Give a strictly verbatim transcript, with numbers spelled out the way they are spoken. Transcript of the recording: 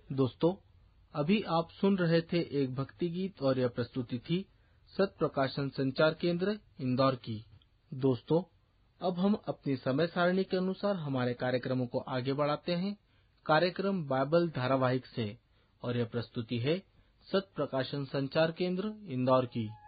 दोस्तों, अभी आप सुन रहे थे एक भक्ति गीत और यह प्रस्तुति थी सत प्रकाशन संचार केंद्र इंदौर की। दोस्तों, अब हम अपनी समय सारणी के अनुसार हमारे कार्यक्रमों को आगे बढ़ाते हैं। कार्यक्रम बाइबल धारावाहिक से, और यह प्रस्तुति है सत प्रकाशन संचार केंद्र इंदौर की।